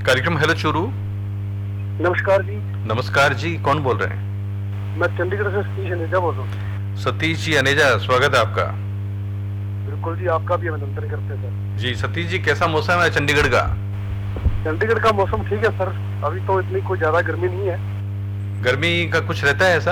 कार्यक्रम हेलो चूरू। नमस्कार जी। नमस्कार जी, कौन बोल रहे हैं? मैं चंडीगढ़ से सतीश अनेजा बोल रहा हूँ। सतीश जी अनेजा, स्वागत है आपका। बिल्कुल जी, आपका भी अभिनंदन करते हैं सर। जी सतीश जी, कैसा मौसम है चंडीगढ़ का? चंडीगढ़ का मौसम ठीक है सर, अभी तो इतनी कोई ज्यादा गर्मी नहीं है। गर्मी का कुछ रहता है ऐसा?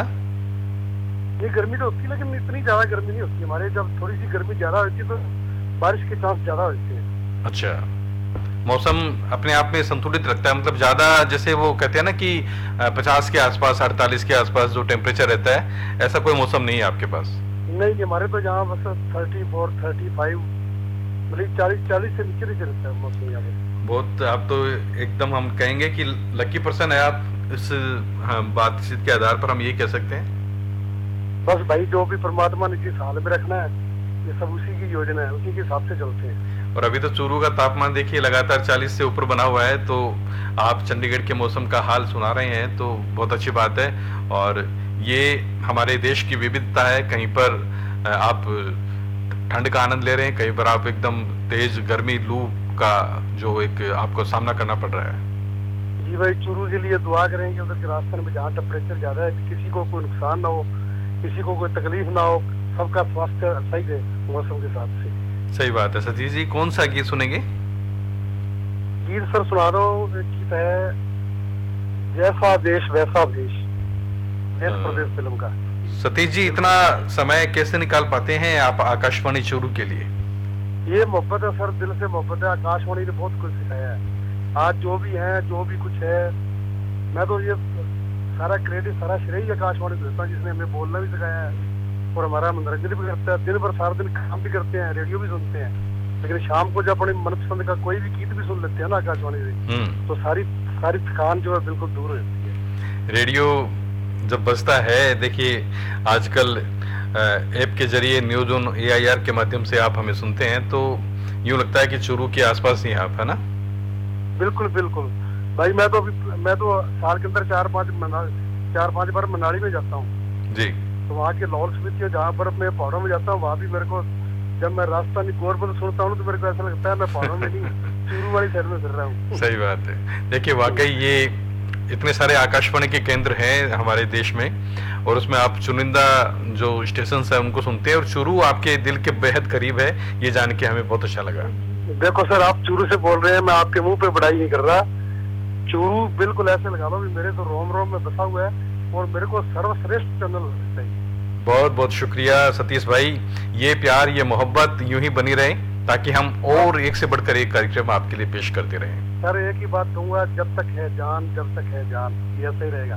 ये गर्मी तो होती है लेकिन इतनी ज्यादा गर्मी नहीं होती। हमारे जब थोड़ी सी गर्मी ज्यादा होती है तो बारिश के चांस ज्यादा होते हैं। अच्छा, मौसम अपने आप में संतुलित रखता है, मतलब ज्यादा जैसे वो कहते हैं ना कि 50 के आसपास 48 के आसपास जो टेम्परेचर रहता है, ऐसा कोई मौसम नहीं है आपके पास? नहीं, हमारे तो यहाँ बस 34 35 मतलब 40 से नीचे नहीं चलता है मौसम यहाँ पे। बहुत, आप तो एकदम हम कहेंगे कि लकी पर्सन है आप। इस बातचीत के आधार पर हम ये कह सकते हैं। बस भाई, जो भी परमात्मा ने जिस हाल में रखना है ये सब उसी की योजना है, उसी के हिसाब से चलते हैं। और अभी तो चूरू का तापमान देखिए लगातार 40 से ऊपर बना हुआ है, तो आप चंडीगढ़ के मौसम का हाल सुना रहे हैं तो बहुत अच्छी बात है। और ये हमारे देश की विविधता है, कहीं पर आप ठंड का आनंद ले रहे हैं, कहीं पर आप एकदम तेज गर्मी लू का जो एक आपको सामना करना पड़ रहा है। जी भाई, चूरू के लिए दुआ करेंगे उधर के रास्ते में जहाँ टेम्परेचर ज्यादा है कि किसी को कोई नुकसान ना हो, किसी को कोई तकलीफ ना हो, सबका स्वास्थ्य सही रहे मौसम के हिसाब से। सही बात है। सतीश जी, कौन सा गीत सुनेंगे? गीत सर सुना दो। एक गीत है जैसा देश वैसा भेष, देश प्रदेश फिल्म का। सतीश जी, इतना समय कैसे निकाल पाते हैं आप आकाशवाणी चूरू के लिए? ये मोहब्बत है सर, दिल से मोहब्बत है। आकाशवाणी ने बहुत कुछ सिखाया है। आज जो भी है, जो भी कुछ है, मैं तो ये सारा क्रेडिट, सारा श्रेय आकाशवाणी को देता हूँ जिसने हमें बोलना भी सिखाया है और हमारा मनोरंजन भी करता है। दिन भर सारा दिन काम भी करते हैं, रेडियो भी सुनते हैं, लेकिन शाम को जब अपने मनपसंद का कोई भी गीत भी सुन लेते हैं ना आकाशवाणी से, तो सारी सारी थकान जो है बिल्कुल दूर हो जाती है। रेडियो जब बजता है, देखिए आजकल ऐप के जरिए न्यूज ऑन AIR के माध्यम से आप हमें सुनते हैं, तो यूं लगता है कि चूरू के आसपास ही हैं आप, है ना? बिल्कुल बिल्कुल भाई, मैं तो साल के अंदर 4-5 बार मनाली में जाता हूँ जी। तो वहाँ के लाहौल स्पीति जहाँ पर मैं पहाड़ों में जाता हूँ, वहाँ भी मेरे को जब मैं राजस्थानी गोरबल सुनता हूँ तो मेरे को ऐसा लगता है मैं पहाड़ों में नहीं, चूरू वाली साइड में फिर रहा हूँ। सही बात है। देखिए वाकई ये इतने सारे आकाशवाणी के केंद्र हैं हमारे देश में, और उसमें आप चुनिंदा जो स्टेशन है उनको सुनते हैं, और चूरू आपके दिल के बेहद करीब है, ये जान के हमें बहुत अच्छा लगा। देखो सर, आप चूरू से बोल रहे हैं, मैं आपके मुंह पे बड़ाई नहीं कर रहा। चूरू बिल्कुल ऐसे लगा लो मेरे तो रोम रोम में बसा हुआ है और मेरे को सर्वश्रेष्ठ चैनल चाहिए। बहुत बहुत शुक्रिया सतीश भाई, ये प्यार, ये मोहब्बत यूं ही बनी रहे ताकि हम और एक से बढ़कर एक कार्यक्रम आपके लिए पेश करते रहें। सर एक ही बात कहूंगा, जब तक है जान, जब तक है जान, ये ऐसे ही रहेगा।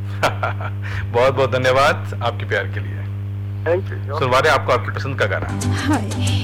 बहुत बहुत धन्यवाद आपके प्यार के लिए। Thank you. सुनवा रहे आपको आपकी पसंद का गाना।